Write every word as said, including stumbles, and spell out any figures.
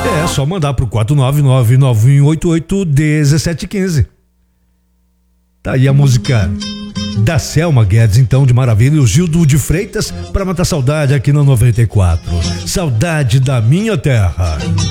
É só mandar pro quatro nove nove nove um oito oito um sete um cinco. Tá aí a música da Selma Guedes, então, de Maravilha, e o Gildo de Freitas, pra matar saudade aqui no noventa e quatro. Saudade da minha terra.